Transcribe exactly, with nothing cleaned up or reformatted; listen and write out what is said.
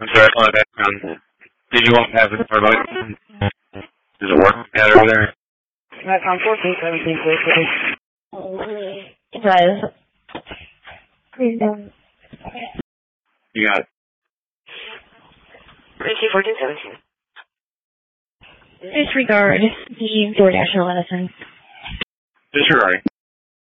I'm sorry, I called it back on. Did you want to have it for about? Does it work out over there? That's on fourteen seventeen, please. It does. Please don't. You got it. Three fourteen seventeen. Disregard the DoorDash medicine. Disregarding.